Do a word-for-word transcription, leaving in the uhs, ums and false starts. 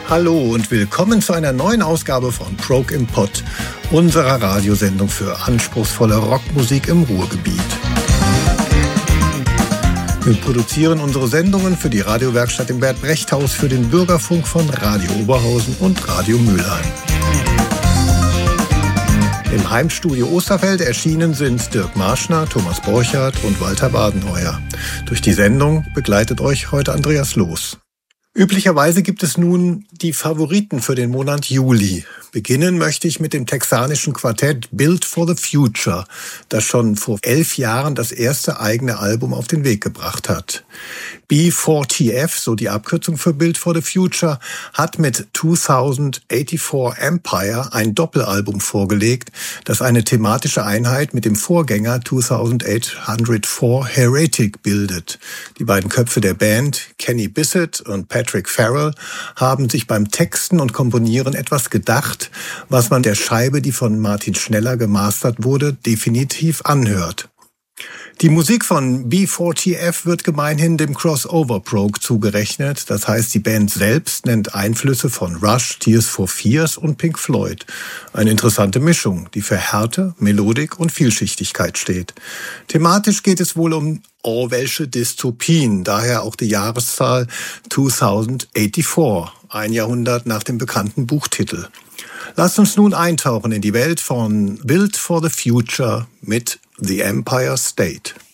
Hallo und willkommen zu einer neuen Ausgabe von Prog im Pott, unserer Radiosendung für anspruchsvolle Rockmusik im Ruhrgebiet. Wir produzieren unsere Sendungen für die Radiowerkstatt im Bert-Brecht-Haus, für den Bürgerfunk von Radio Oberhausen und Radio Mülheim. Im Heimstudio Osterfeld erschienen sind Dirk Marschner, Thomas Borchardt und Walter Badenheuer. Durch die Sendung begleitet euch heute Andreas Loos. Üblicherweise gibt es nun die Favoriten für den Monat Juli. Beginnen möchte ich mit dem texanischen Quartett Built for the Future, das schon vor elf Jahren das erste eigene Album auf den Weg gebracht hat. B vier T F, so die Abkürzung für Built for the Future, hat mit zweitausendvierundachtzig Empire ein Doppelalbum vorgelegt, das eine thematische Einheit mit dem Vorgänger zweitausendachthundertvier Heretic bildet. Die beiden Köpfe der Band, Kenny Bissett und Patrick Farrell, haben sich beim Texten und Komponieren etwas gedacht, was man der Scheibe, die von Martin Schneller gemastert wurde, definitiv anhört. Die Musik von B vier T F wird gemeinhin dem Crossover-Prog zugerechnet. Das heißt, die Band selbst nennt Einflüsse von Rush, Tears for Fears und Pink Floyd. Eine interessante Mischung, die für Härte, Melodik und Vielschichtigkeit steht. Thematisch geht es wohl um Orwellsche Dystopien, daher auch die Jahreszahl zweitausendvierundachtzig, ein Jahrhundert nach dem bekannten Buchtitel. Lasst uns nun eintauchen in die Welt von Built for the Future mit The Empire State.